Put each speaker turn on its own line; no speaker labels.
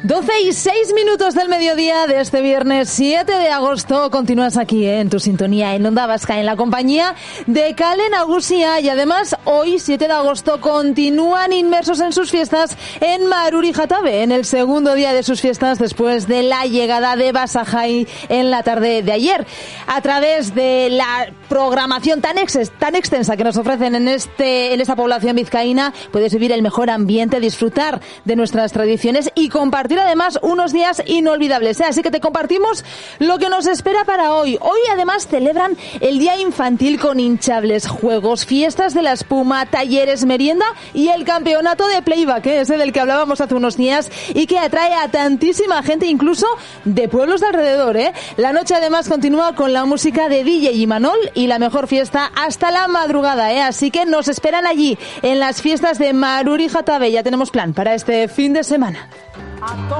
12:06 del mediodía de este viernes 7 de agosto. Continúas aquí en tu sintonía en Onda Vasca en la compañía de Kale Nagusia, y además hoy 7 de agosto continúan inmersos en sus fiestas en Maruri Jatabe, en el segundo día de sus fiestas después de la llegada de Basajai en la tarde de ayer. A través de la programación tan extensa que nos ofrecen en esta población vizcaína, puedes vivir el mejor ambiente, disfrutar de nuestras tradiciones y compartir además unos días inolvidables, ¿eh? Así que te compartimos lo que nos espera para hoy. Hoy además celebran el Día Infantil con hinchables, juegos, fiestas de la espuma, talleres, merienda y el campeonato de playback, ese del que hablábamos hace unos días y que atrae a tantísima gente, incluso de pueblos de alrededor, ¿eh? La noche además continúa con la música de DJ Imanol y la mejor fiesta hasta la madrugada, ¿eh? Así que nos esperan allí en las fiestas de Maruri Jatabe. Ya tenemos plan para este fin de semana.